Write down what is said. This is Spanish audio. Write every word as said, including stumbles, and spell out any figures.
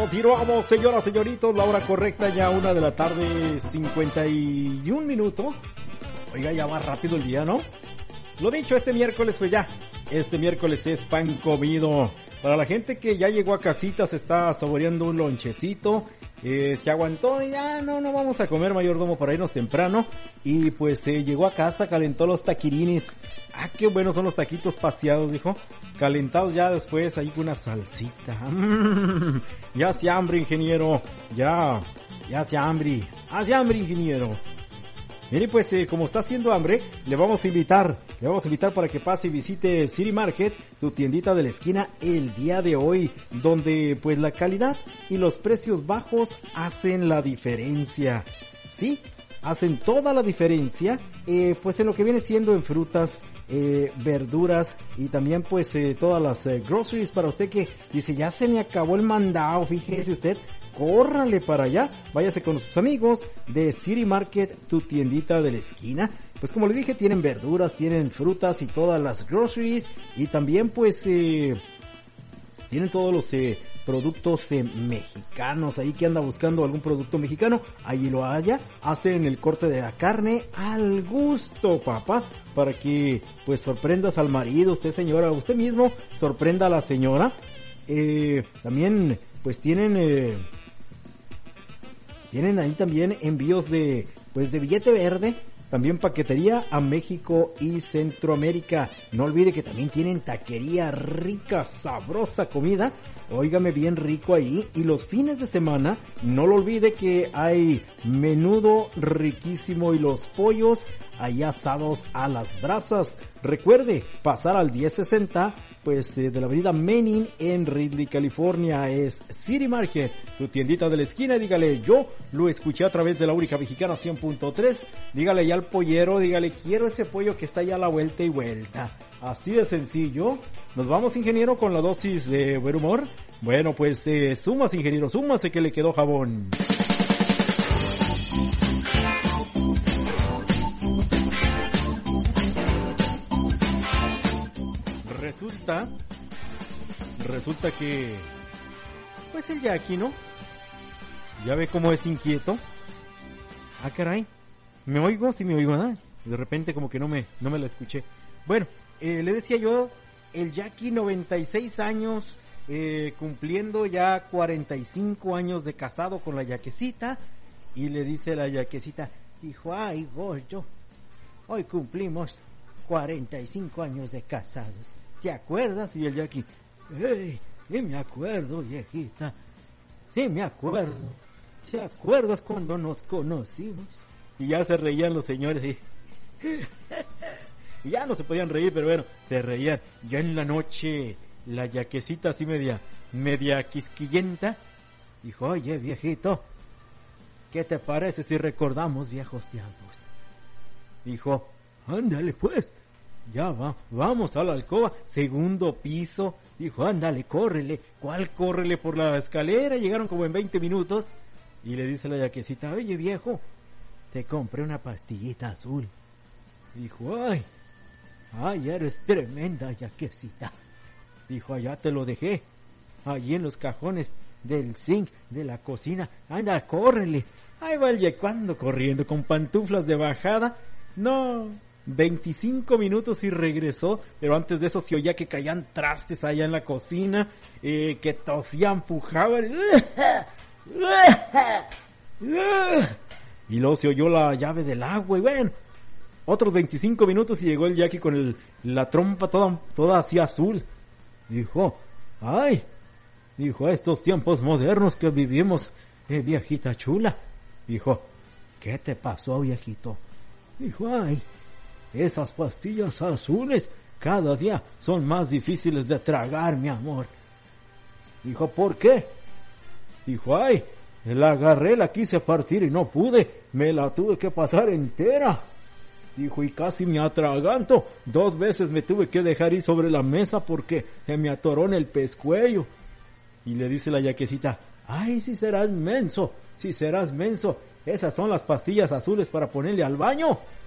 Continuamos, señoras, señoritos, la hora correcta ya una de la tarde, cincuenta y un minutos. Oiga, ya va rápido el día, ¿no? Lo dicho, este miércoles, pues ya, este miércoles es pan comido. Para la gente que ya llegó a casita, se está saboreando un lonchecito, eh, se aguantó y ya no, no vamos a comer, mayordomo, para irnos temprano. Y pues eh, llegó a casa, calentó los taquirines. Ah, qué buenos son los taquitos pasteados, dijo. Calentados ya después, ahí con una salsita. Mm, ya hace hambre, ingeniero. Ya, ya hace hambre. Hace hambre, ingeniero. Mire, pues eh, como está haciendo hambre, le vamos a invitar, le vamos a invitar para que pase y visite City Market, tu tiendita de la esquina, el día de hoy, donde pues la calidad y los precios bajos hacen la diferencia. ¿Sí? Hacen toda la diferencia, eh, pues en lo que viene siendo en frutas, eh, verduras y también pues eh, todas las eh, groceries para usted que dice, ya se me acabó el mandado, fíjese usted. Córrale para allá, váyase con sus amigos de City Market, tu tiendita de la esquina. Pues como le dije, tienen verduras, tienen frutas y todas las groceries. Y también pues eh, tienen todos los eh, productos eh, mexicanos. Ahí que anda buscando algún producto mexicano, ahí lo haya. Hacen el corte de la carne al gusto, papá. Para que pues sorprendas al marido, usted señora, usted mismo sorprenda a la señora. Eh, también pues tienen... Eh, Tienen ahí también envíos de, pues de billete verde, también paquetería a México y Centroamérica. No olvide que también tienen taquería rica, sabrosa comida. Óigame bien rico ahí. Y los fines de semana, no lo olvide que hay menudo riquísimo y los pollos ahí asados a las brasas. Recuerde pasar al diez sesenta, pues eh, de la avenida Manning en Ridley, California. Es City Market, tu tiendita de la esquina. Dígale, yo lo escuché a través de la única mexicana cien punto tres. Dígale ya al pollero, dígale, quiero ese pollo que está ya a la vuelta y vuelta. Así de sencillo. Nos vamos, ingeniero, con la dosis de buen humor. Bueno, pues eh, sumas, ingeniero, súmase que le quedó jabón. Resulta, resulta que, pues el Jackie, ¿no? Ya ve cómo es inquieto. Ah, caray, me oigo, sí me oigo, ¿verdad? De repente como que no me, no me la escuché. Bueno, eh, le decía yo, el Jackie, noventa y seis años, eh, cumpliendo ya cuarenta y cinco años de casado con la Yaquecita, y le dice la Yaquecita, dijo, ay, gordo, hoy cumplimos cuarenta y cinco años de casados. ¿Te acuerdas? Y el Jackie, hey, sí me acuerdo, viejita, sí me acuerdo. ¿Te acuerdas cuando nos conocimos? Y ya se reían los señores y... ya no se podían reír, pero bueno, se reían. Ya en la noche, la Yaquecita así media, media quisquillenta, dijo, oye, viejito, ¿qué te parece si recordamos viejos tiempos? Dijo, ándale pues, ya va, vamos a la alcoba, segundo piso. Dijo, ándale, córrele. ¿Cuál córrele? Por la escalera, llegaron como en veinte minutos. Y le dice la Yaquecita, oye viejo, te compré una pastillita azul. Dijo, ay, ay, eres tremenda Yaquecita. Dijo, allá te lo dejé, allí en los cajones del zinc de la cocina. Anda, córrele. Ahí va el yecuando corriendo con pantuflas de bajada. No, veinticinco minutos y regresó, pero antes de eso se oía que caían trastes allá en la cocina, eh, que tosían, pujaban. Y luego se oyó la llave del agua y bueno, otros veinticinco minutos y llegó el Jackie con el, la trompa toda, toda así azul. Dijo, ay, dijo, estos tiempos modernos que vivimos, eh, viejita chula. Dijo, ¿qué te pasó, viejito? Dijo, ay, esas pastillas azules cada día son más difíciles de tragar, mi amor. Dijo, ¿por qué? Dijo, ay, la agarré, la quise partir y no pude, me la tuve que pasar entera. Dijo, y casi me atraganto, dos veces me tuve que dejar ir sobre la mesa porque se me atoró en el pescuezo. Y le dice la Yaquecita, ay, si serás menso, si serás menso, esas son las pastillas azules para ponerle al baño.